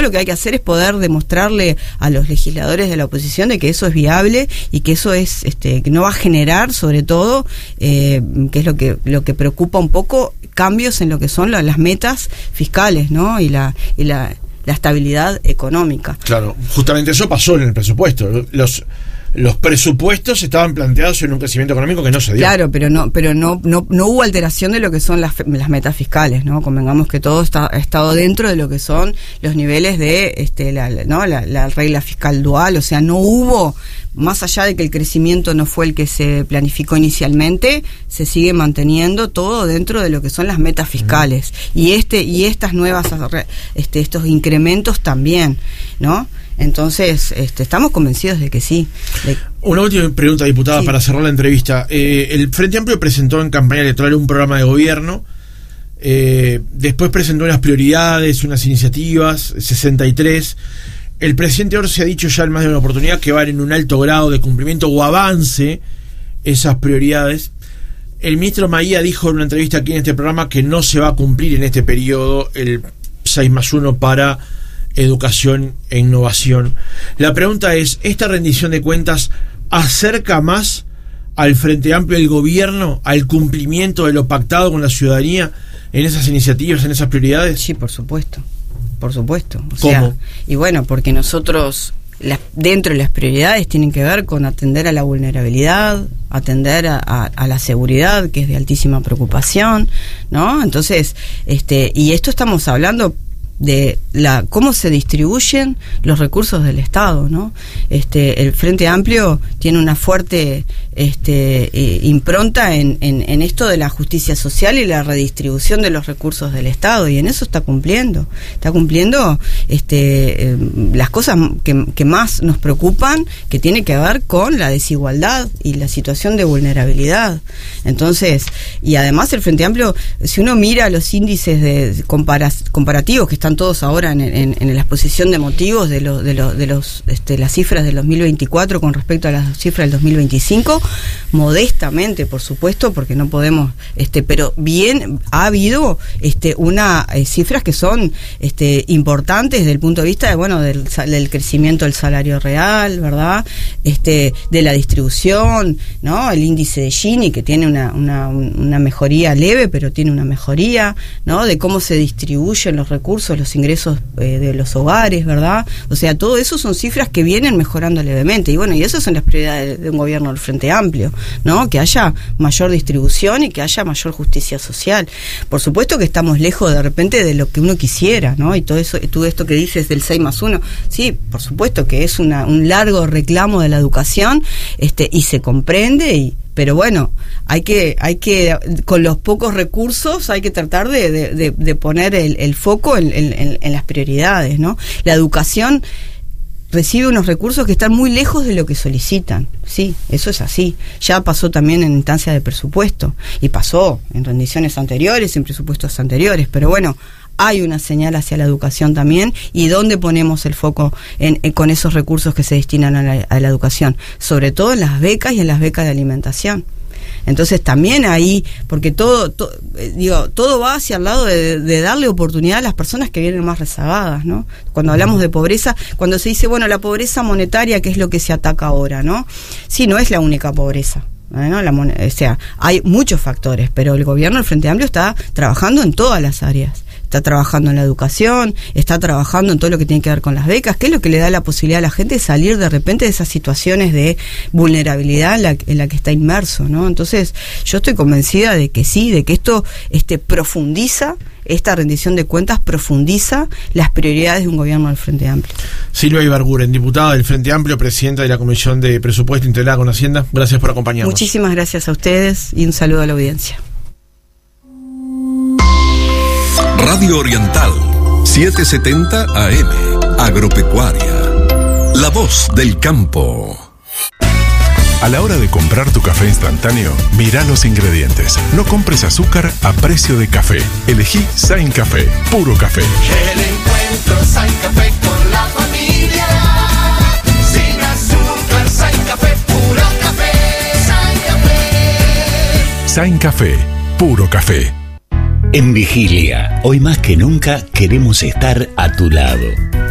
lo que hay que hacer es poder demostrarle a los legisladores de la oposición de que eso es viable y que eso es que no va a generar, sobre todo, que es lo que preocupa un poco, cambios en lo que son las metas fiscales, ¿no? Y la estabilidad económica. Claro, justamente eso pasó en el presupuesto. Los presupuestos estaban planteados en un crecimiento económico que no se dio. Pero no hubo alteración de lo que son las metas fiscales, ¿no? Convengamos que todo ha estado dentro de lo que son los niveles de la regla fiscal dual, o sea, no hubo, más allá de que el crecimiento no fue el que se planificó inicialmente, se sigue manteniendo todo dentro de lo que son las metas fiscales. Y estas nuevas estos incrementos también, ¿no? Entonces, estamos convencidos de que sí. Una última pregunta, diputada, sí, para cerrar la entrevista. El Frente Amplio presentó en campaña electoral un programa de gobierno, después presentó unas prioridades, unas iniciativas, 63. El presidente Orsi ha dicho ya en más de una oportunidad que van en un alto grado de cumplimiento o avance esas prioridades. El ministro Maía dijo en una entrevista aquí en este programa que no se va a cumplir en este periodo el 6+1 para educación e innovación. La pregunta es, ¿esta rendición de cuentas acerca más al Frente Amplio del gobierno al cumplimiento de lo pactado con la ciudadanía en esas iniciativas, en esas prioridades? Sí, por supuesto. O ¿Cómo? sea, y bueno, porque nosotros dentro de las prioridades tienen que ver con atender a la vulnerabilidad, atender a la seguridad, que es de altísima preocupación, ¿no? Entonces, y esto estamos hablando de cómo se distribuyen los recursos del Estado, ¿no? El Frente Amplio tiene una fuerte impronta en esto de la justicia social y la redistribución de los recursos del Estado, y en eso está cumpliendo las cosas que más nos preocupan, que tiene que ver con la desigualdad y la situación de vulnerabilidad. Entonces, y además el Frente Amplio, si uno mira los índices de comparativos que están todos ahora en la exposición de motivos de las cifras del 2024 con respecto a las cifras del 2025, modestamente, por supuesto, porque no podemos, pero bien ha habido cifras que son importantes desde el punto de vista del crecimiento del salario real, ¿verdad? De la distribución, ¿no? El índice de Gini, que tiene una mejoría leve, pero tiene una mejoría, ¿no? De cómo se distribuyen los recursos, los ingresos de los hogares, ¿verdad? O sea, todo eso son cifras que vienen mejorando levemente, y esas son las prioridades de un gobierno del Frente Amplio, ¿no? Que haya mayor distribución y que haya mayor justicia social. Por supuesto que estamos lejos de repente de lo que uno quisiera, ¿no? Y todo esto que dices del 6+1, sí, por supuesto que es un largo reclamo de la educación, y se comprende, pero bueno, hay que con los pocos recursos hay que tratar de poner el foco en las prioridades, ¿no? La educación recibe unos recursos que están muy lejos de lo que solicitan. Sí, eso es así. Ya pasó también en instancias de presupuesto, y pasó en rendiciones anteriores, en presupuestos anteriores, pero bueno, hay una señal hacia la educación también, y dónde ponemos el foco con esos recursos que se destinan a la educación, sobre todo en las becas y en las becas de alimentación. Entonces también ahí, porque todo va hacia el lado de darle oportunidad a las personas que vienen más rezagadas, ¿no? Cuando hablamos de pobreza, cuando se dice, la pobreza monetaria, que es lo que se ataca ahora, ¿no? Sí, no es la única pobreza, ¿no? O sea, hay muchos factores, pero el gobierno del Frente Amplio está trabajando en todas las áreas. Está trabajando en la educación, está trabajando en todo lo que tiene que ver con las becas, que es lo que le da la posibilidad a la gente de salir de repente de esas situaciones de vulnerabilidad en la que está inmerso, ¿no? Entonces, yo estoy convencida de que sí, de que esto profundiza, esta rendición de cuentas profundiza las prioridades de un gobierno del Frente Amplio. Silvia Ibarguren, diputada del Frente Amplio, presidenta de la Comisión de Presupuesto integrada con Hacienda, gracias por acompañarnos. Muchísimas gracias a ustedes y un saludo a la audiencia. Radio Oriental, 770 AM, Agropecuaria, la voz del campo. A la hora de comprar tu café instantáneo, mira los ingredientes. No compres azúcar a precio de café. Elegí Sain Café, puro café. El encuentro Sain Café con la familia. Sin azúcar, Sain Café, puro café. Sain Café. Sain Café, puro café. En Vigilia, hoy más que nunca queremos estar a tu lado.